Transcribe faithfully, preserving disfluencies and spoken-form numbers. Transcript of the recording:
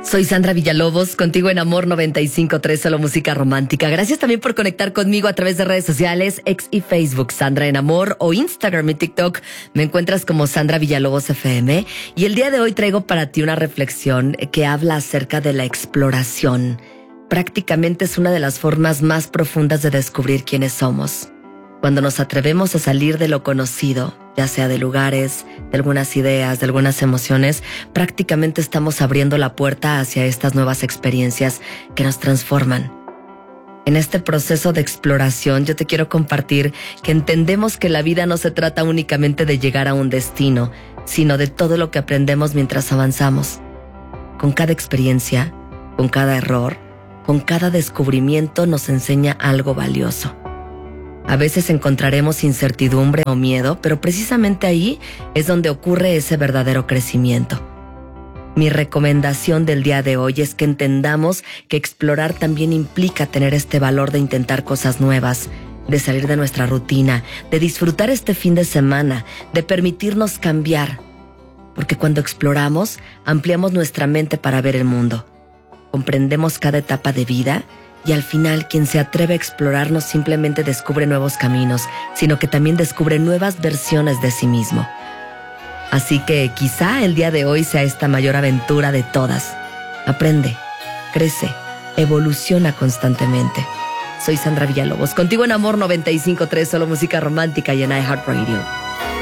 Soy Sandra Villalobos, contigo en Amor noventa y cinco punto tres, solo música romántica. Gracias también por conectar conmigo a través de redes sociales, X y Facebook, Sandra en Amor, o Instagram y TikTok. Me encuentras como Sandra Villalobos F M. Y el día de hoy traigo para ti una reflexión que habla acerca de la exploración. Prácticamente es una de las formas más profundas de descubrir quiénes somos. Cuando nos atrevemos a salir de lo conocido, ya sea de lugares, de algunas ideas, de algunas emociones, prácticamente estamos abriendo la puerta hacia estas nuevas experiencias que nos transforman. En este proceso de exploración, yo te quiero compartir que entendemos que la vida no se trata únicamente de llegar a un destino, sino de todo lo que aprendemos mientras avanzamos. Con cada experiencia, con cada error, con cada descubrimiento nos enseña algo valioso. A veces encontraremos incertidumbre o miedo, pero precisamente ahí es donde ocurre ese verdadero crecimiento. Mi recomendación del día de hoy es que entendamos que explorar también implica tener este valor de intentar cosas nuevas, de salir de nuestra rutina, de disfrutar este fin de semana, de permitirnos cambiar. Porque cuando exploramos, ampliamos nuestra mente para ver el mundo. Comprendemos cada etapa de vida. Y al final, quien se atreve a explorar no simplemente descubre nuevos caminos, sino que también descubre nuevas versiones de sí mismo. Así que quizá el día de hoy sea esta mayor aventura de todas. Aprende, crece, evoluciona constantemente. Soy Sandra Villalobos, contigo en Amor noventa y cinco punto tres, solo música romántica y en iHeartRadio.